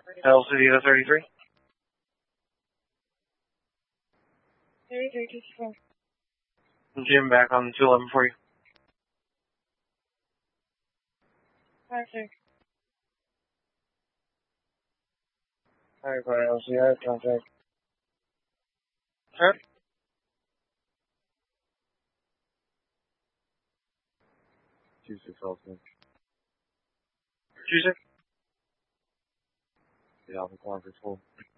LCD to 33. 33, 54. Jim back on 211 for you. 5, sir. Alright, go ahead, LCD, contact. Sir? 26 Alpha. 26? The Alpha Quantum 4.